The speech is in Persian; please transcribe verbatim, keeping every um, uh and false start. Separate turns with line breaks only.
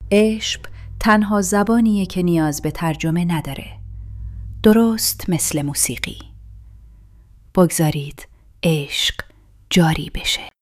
عشق تنها زبانیه که نیاز به ترجمه نداره. درست مثل موسیقی. بگذارید عشق جاری بشه.